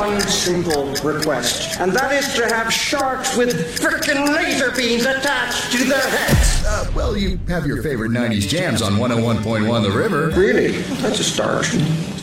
one simple request, and that is to have sharks with frickin' laser beams attached to their heads. Well, you have your favorite 90s jams on 101.1 The River. Really? That's a start.